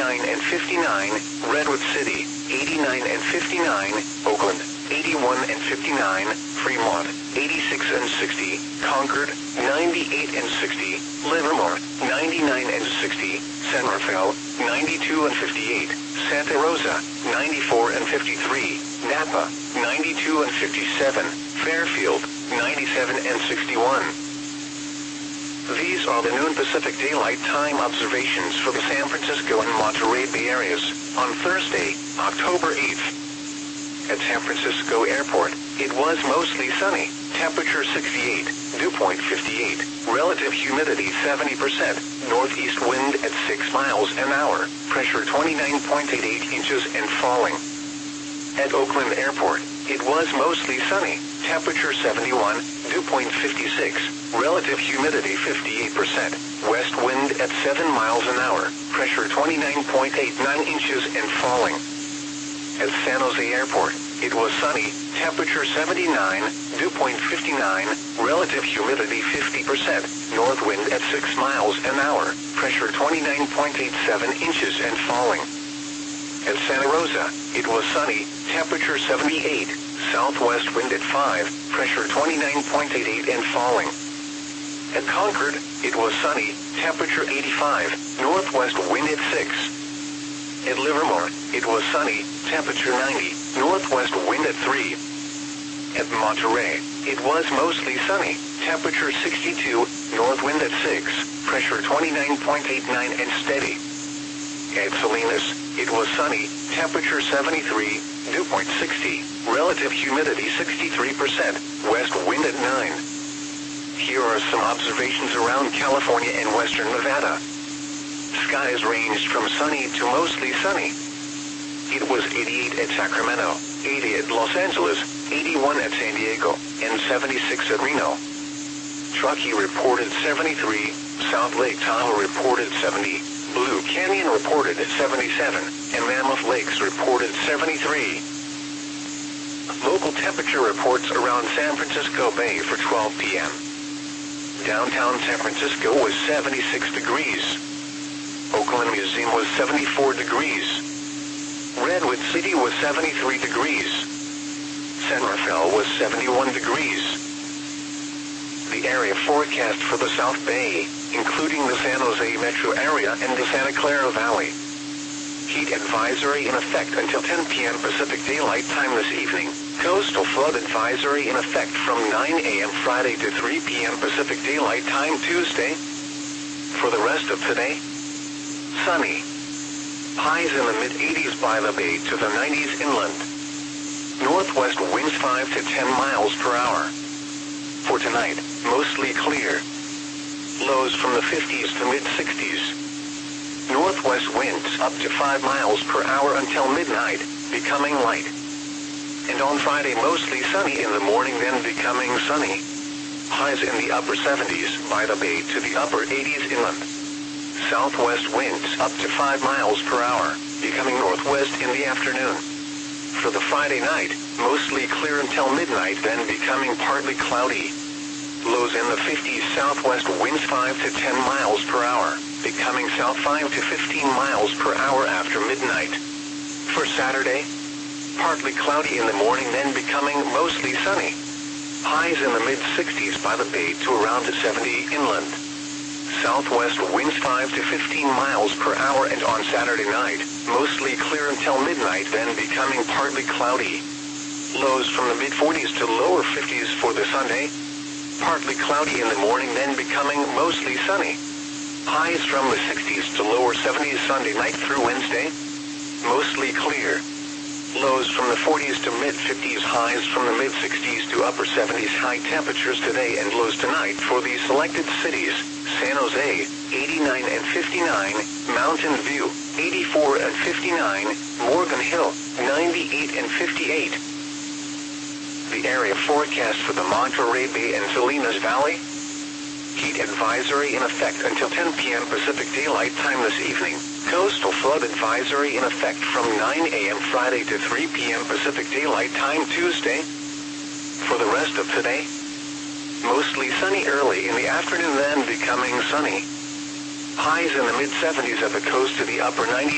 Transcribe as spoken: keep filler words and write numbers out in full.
eighty-nine and fifty-nine, Redwood City, eighty-nine and fifty-nine, Oakland, eighty-one and fifty-nine, Fremont, eighty-six and sixty, Concord, ninety-eight and sixty, Livermore, ninety-nine and sixty, San Rafael, ninety-two and fifty-eight, Santa Rosa, ninety-four and fifty-three, Napa, ninety-two and fifty-seven, Fairfield, ninety-seven and sixty-one. These are the noon Pacific Daylight Time observations for the San Francisco and Monterey Bay areas on Thursday, October eighth. At San Francisco Airport, it was mostly sunny, temperature sixty-eight, dew point fifty-eight, relative humidity seventy percent, northeast wind at six miles an hour, pressure twenty-nine point eight eight inches and falling. At Oakland Airport, it was mostly sunny, temperature seventy-one, dew point fifty-six, relative humidity fifty-eight percent, west wind at seven miles an hour, pressure twenty-nine point eight nine inches and falling. At San Jose Airport, it was sunny, temperature seventy-nine, dew point fifty-nine, relative humidity fifty percent, north wind at six miles an hour, pressure twenty-nine point eight seven inches and falling. At Santa Rosa, it was sunny, temperature seventy-eight, southwest wind at five, pressure twenty-nine point eight eight and falling. At Concord, it was sunny, temperature eighty-five, northwest wind at six. At Livermore, it was sunny, temperature ninety, northwest wind at three. At Monterey, it was mostly sunny, temperature sixty-two, north wind at six, pressure twenty-nine point eight nine and steady. At Salinas, it was sunny, temperature seventy-three, dew point sixty, relative humidity sixty-three percent, west wind at nine. Here are some observations around California and western Nevada. Skies ranged from sunny to mostly sunny. It was eighty-eight at Sacramento, eighty at Los Angeles, eighty-one at San Diego, and seventy-six at Reno. Truckee reported seventy-three, South Lake Tahoe reported seventy, Blue Canyon reported seventy-seven, and Mammoth Lakes reported seventy-three. Local temperature reports around San Francisco Bay for twelve p m Downtown San Francisco was seventy-six degrees. Oakland Museum was seventy-four degrees. Redwood City was seventy-three degrees. San Rafael was seventy-one degrees. The area forecast for the South Bay, including the San Jose metro area and the Santa Clara Valley. Heat advisory in effect until ten p m Pacific Daylight Time this evening. Coastal flood advisory in effect from nine a m Friday to three p m Pacific Daylight Time Tuesday. For the rest of today, sunny. Highs in the mid eighties by the bay to the nineties inland. Northwest winds five to ten miles per hour. For tonight, mostly clear. Lows from the fifties to mid sixties. Northwest winds up to five miles per hour until midnight, becoming light. And on Friday mostly sunny in the morning, then becoming sunny. Highs in the upper seventies by the bay to the upper eighties inland. Southwest winds up to five miles per hour, becoming northwest in the afternoon. For the Friday night, mostly clear until midnight, then becoming partly cloudy. Lows in the fifties, southwest winds five to ten miles per hour, becoming south five to fifteen miles per hour after midnight. For Saturday, partly cloudy in the morning, then becoming mostly sunny. Highs in the mid sixties by the bay to around seventy inland. Southwest winds five to fifteen miles per hour, and on Saturday night, mostly clear until midnight, then becoming partly cloudy. Lows from the mid forties to lower fifties for the Sunday. Partly cloudy in the morning, then becoming mostly sunny. Highs from the sixties to lower seventies Sunday night through Wednesday. Mostly clear. Lows from the forties to mid fifties, highs from the mid sixties to upper seventies. High temperatures today and lows tonight for the selected cities: San Jose, eighty-nine and fifty-nine, Mountain View, eighty-four and fifty-nine, Morgan Hill, ninety-eight and fifty-eight. The area forecast for the Monterey Bay and Salinas Valley. Heat advisory in effect until ten p m Pacific Daylight Time this evening. Coastal flood advisory in effect from nine a m Friday to three p m Pacific Daylight Time Tuesday. For the rest of today, mostly sunny early in the afternoon, then becoming sunny. Highs in the mid seventies at the coast to the upper nineties.